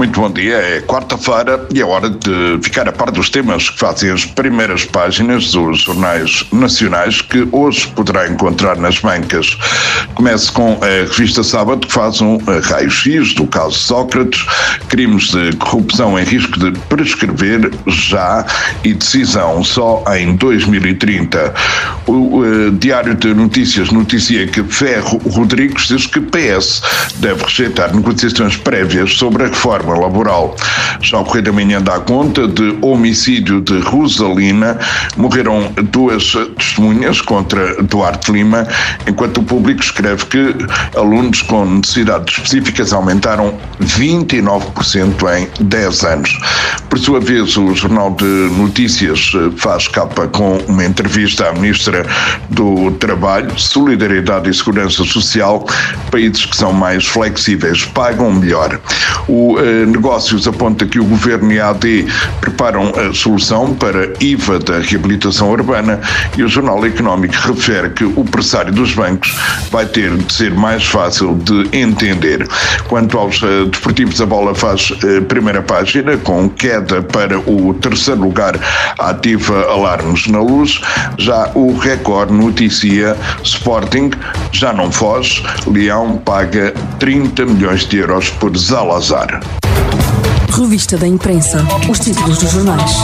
Muito bom dia, é quarta-feira e é hora de ficar a par dos temas que fazem as primeiras páginas dos jornais nacionais que hoje poderá encontrar nas bancas. Comece com a revista Sábado, que faz um raio-x do caso Sócrates, crimes de corrupção em risco de prescrever já e decisão só em 2030. O Diário de Notícias noticia que Ferro Rodrigues diz que PS deve rejeitar negociações prévias sobre a reforma laboral. Já o Correio da Manhã dá conta de homicídio de Rosalina. Morreram duas testemunhas contra Duarte Lima, enquanto o Público escreve que alunos com necessidades específicas aumentaram 29% em 10 anos. Por sua vez, o Jornal de Notícias faz capa com uma entrevista à Ministra do Trabalho, Solidariedade e Segurança Social. Países que são mais flexíveis pagam melhor. O Negócios aponta que o Governo e a AD preparam a solução para IVA da reabilitação urbana e o Jornal Económico refere que o pressário dos bancos vai ter de ser mais fácil de entender. Quanto aos desportivos, a Bola faz primeira página com queda para o terceiro lugar, a Ativa alarmes na Luz. Já o Record noticia Sporting já não foge, Leão paga 30 milhões de euros por Zalazar. Revista da Imprensa. Os títulos dos jornais.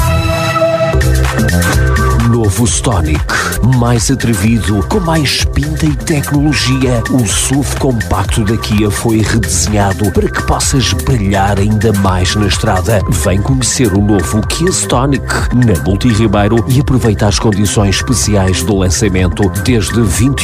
Novo Stonic, mais atrevido, com mais pinta e tecnologia. O SUV compacto da Kia foi redesenhado para que possas brilhar ainda mais na estrada. Vem conhecer o novo Kia Stonic na Multirribeiro e aproveita as condições especiais do lançamento desde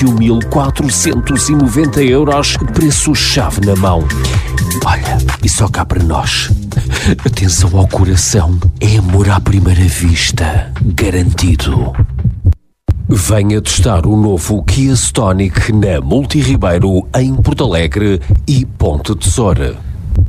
21.490 euros, preço-chave na mão. Olha, e só cá para nós. Atenção ao coração, é amor à primeira vista, garantido. Venha testar o novo Kia Stonic na Multirribeiro, em Porto Alegre e Ponte Tesoura.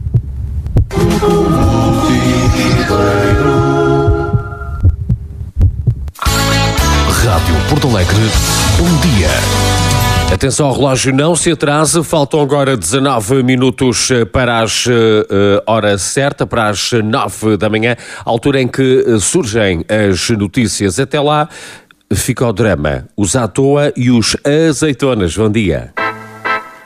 Rádio Porto Alegre, bom dia. Atenção ao relógio, não se atrase, faltam agora 19 minutos para as hora certa, para as 9 da manhã, altura em que surgem as notícias. Até lá, fica o drama, os à toa e os azeitonas. Bom dia.